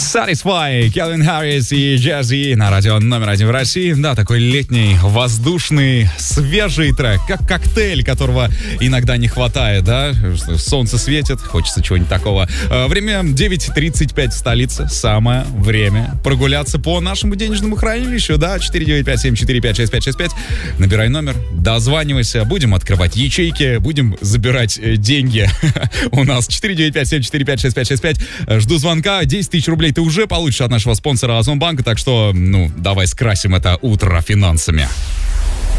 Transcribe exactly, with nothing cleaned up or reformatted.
Satisfy, Кельвин Харрис и Джаззи на радио номер один в России. Да, такой летний, воздушный, свежий трек, как коктейль, которого иногда не хватает, да? Солнце светит, хочется чего-нибудь такого. Время девять тридцать пять в столице. Самое время прогуляться по нашему денежному хранилищу, да? четыре девять пять семь четыре пять шесть пять шесть пять. Набирай номер, дозванивайся, будем открывать ячейки, будем забирать деньги у нас. четыре девять пять семь четыре пять шесть пять шесть пять. Жду звонка. десять тысяч рублей ты уже получишь от нашего спонсора Озонбанка, так что, ну, давай скрасим это утро финансами.